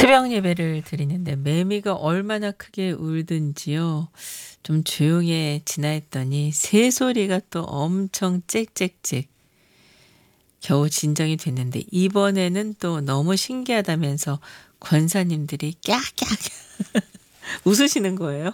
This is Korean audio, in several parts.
새벽 예배를 드리는데 매미가 얼마나 크게 울든지요. 좀 조용해지나 했더니 새소리가 또 엄청 짹짹짹 겨우 진정이 됐는데 이번에는 또 너무 신기하다면서 권사님들이 깍깍 웃으시는 거예요.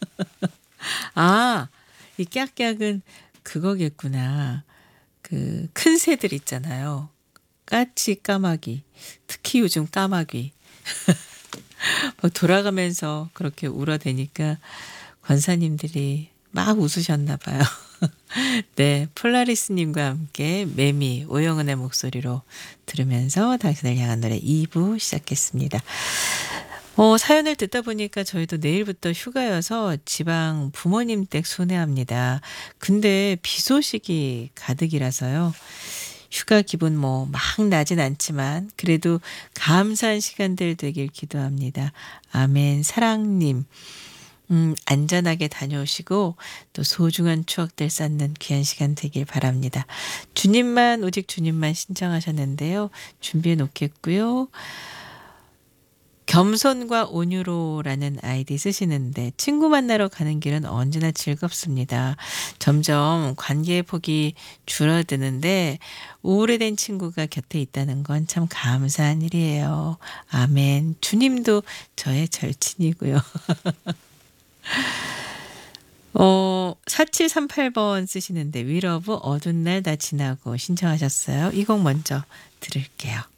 아, 이 깍깍은 그거겠구나. 그 큰 새들 있잖아요. 까치 까마귀. 특히 요즘 까마귀. 막 돌아가면서 그렇게 울어대니까 권사님들이 막 웃으셨나 봐요. 네, 폴라리스님과 함께 매미 오영은의 목소리로 들으면서 당신을 향한 노래 2부 시작했습니다. 사연을 듣다 보니까 저희도 내일부터 휴가여서 지방 부모님 댁 순회합니다. 근데 비 소식이 가득이라서요. 휴가 기분 뭐 막 나진 않지만 그래도 감사한 시간들 되길 기도합니다. 아멘. 사랑님. 안전하게 다녀오시고 또 소중한 추억들 쌓는 귀한 시간 되길 바랍니다. 주님만 오직 주님만 신청하셨는데요. 준비해 놓겠고요. 겸손과 온유로라는 아이디 쓰시는데 친구 만나러 가는 길은 언제나 즐겁습니다. 점점 관계의 폭이 줄어드는데 오래된 친구가 곁에 있다는 건 참 감사한 일이에요. 아멘. 주님도 저의 절친이고요. 4738번 쓰시는데 위러브 어두운 날 다 지나고 신청하셨어요. 이 곡 먼저 들을게요.